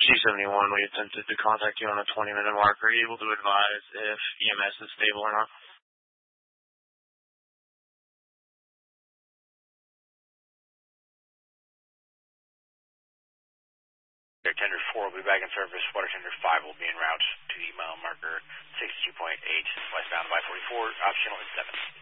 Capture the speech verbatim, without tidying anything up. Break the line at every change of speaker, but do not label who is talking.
C seventy-one, we attempted to contact you on a twenty-minute mark. Are you able to advise if E M S is stable or not?
Air Tender four will be back in service. Water Tender five will be en route to the mile marker sixty-two point eight westbound of I forty-four, optional at seven.